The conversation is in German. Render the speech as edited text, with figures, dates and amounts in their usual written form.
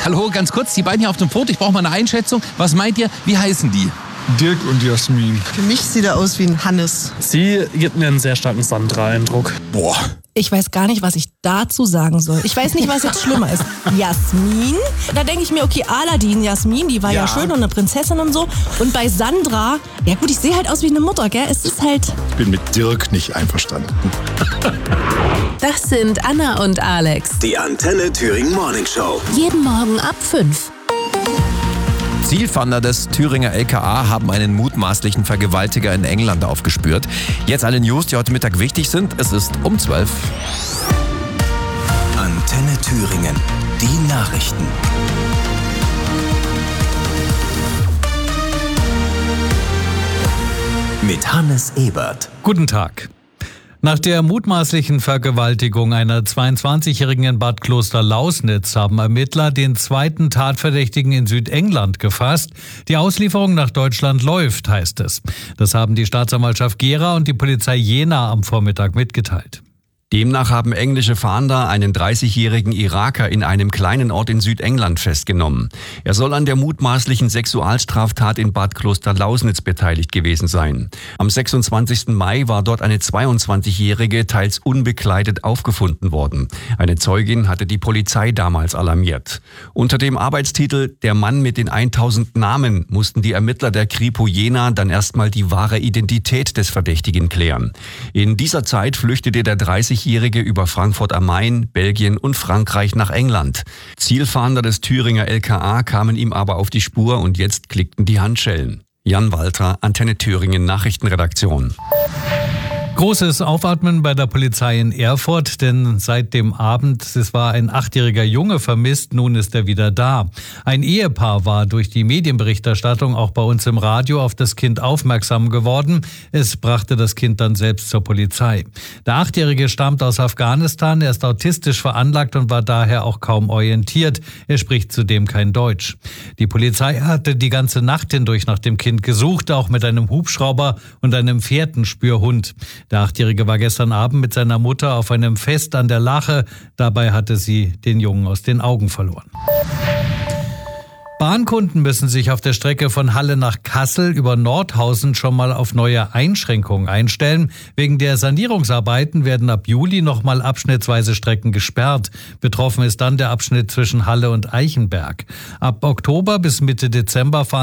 Hallo, ganz kurz, die beiden hier auf dem Foto, ich brauche mal eine Einschätzung. Was meint ihr, wie heißen die? Dirk und Jasmin. Für mich sieht er aus wie ein Hannes. Sie gibt mir einen sehr starken Sandra-Eindruck. Boah. Ich weiß gar nicht, was ich dazu sagen soll. Ich weiß nicht, was jetzt schlimmer ist. Jasmin, da denke ich mir, okay, Aladdin, Jasmin, die war ja schön und eine Prinzessin und so. Und bei Sandra, ja gut, ich sehe halt aus wie eine Mutter, gell? Es ist halt... Ich bin mit Dirk nicht einverstanden. Das sind Anna und Alex. Die Antenne Thüringen Morning Show. Jeden Morgen ab 5. Zielfahnder des Thüringer LKA haben einen mutmaßlichen Vergewaltiger in England aufgespürt. Jetzt alle News, die heute Mittag wichtig sind. Es ist um 12. Antenne Thüringen. Die Nachrichten. Mit Hannes Ebert. Guten Tag. Nach der mutmaßlichen Vergewaltigung einer 22-Jährigen in Bad Kloster-Lausnitz haben Ermittler den zweiten Tatverdächtigen in Südengland gefasst. Die Auslieferung nach Deutschland läuft, heißt es. Das haben die Staatsanwaltschaft Gera und die Polizei Jena am Vormittag mitgeteilt. Demnach haben englische Fahnder einen 30-jährigen Iraker in einem kleinen Ort in Südengland festgenommen. Er soll an der mutmaßlichen Sexualstraftat in Bad Kloster-Lausnitz beteiligt gewesen sein. Am 26. Mai war dort eine 22-jährige teils unbekleidet aufgefunden worden. Eine Zeugin hatte die Polizei damals alarmiert. Unter dem Arbeitstitel »Der Mann mit den 1000 Namen« mussten die Ermittler der Kripo Jena dann erstmal die wahre Identität des Verdächtigen klären. In dieser Zeit flüchtete der 30-Jährige über Frankfurt am Main, Belgien und Frankreich nach England. Zielfahnder des Thüringer LKA kamen ihm aber auf die Spur und jetzt klickten die Handschellen. Jan Walter, Antenne Thüringen Nachrichtenredaktion. Großes Aufatmen bei der Polizei in Erfurt, denn seit dem Abend, es war ein 8-jähriger Junge vermisst, nun ist er wieder da. Ein Ehepaar war durch die Medienberichterstattung auch bei uns im Radio auf das Kind aufmerksam geworden. Es brachte das Kind dann selbst zur Polizei. Der 8-Jährige stammt aus Afghanistan, er ist autistisch veranlagt und war daher auch kaum orientiert. Er spricht zudem kein Deutsch. Die Polizei hatte die ganze Nacht hindurch nach dem Kind gesucht, auch mit einem Hubschrauber und einem Fährtenspürhund. Der 8-Jährige war gestern Abend mit seiner Mutter auf einem Fest an der Lache. Dabei hatte sie den Jungen aus den Augen verloren. Bahnkunden müssen sich auf der Strecke von Halle nach Kassel über Nordhausen schon mal auf neue Einschränkungen einstellen. Wegen der Sanierungsarbeiten werden ab Juli noch mal abschnittsweise Strecken gesperrt. Betroffen ist dann der Abschnitt zwischen Halle und Eichenberg. Ab Oktober bis Mitte Dezember fahren